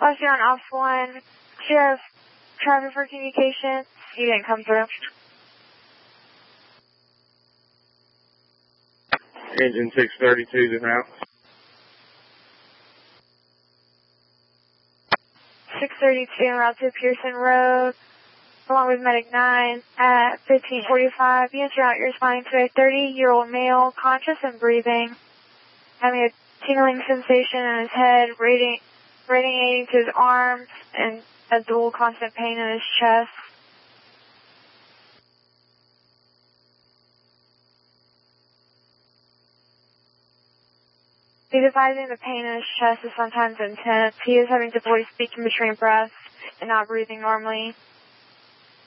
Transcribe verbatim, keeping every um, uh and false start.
Plus you're on ops one. Sheriff, traffic for communication. You didn't come through. Engine six thirty-two, the route. six thirty-two en route to Pearson Road, along with Medic nine at fifteen forty-five. Units are out. You're responding to a thirty-year-old male, conscious and breathing, having a tingling sensation in his head, radi radiating to his arms, and a dual constant pain in his chest. He's advising the pain in his chest is sometimes intense. He is having difficulty speaking between breaths and not breathing normally.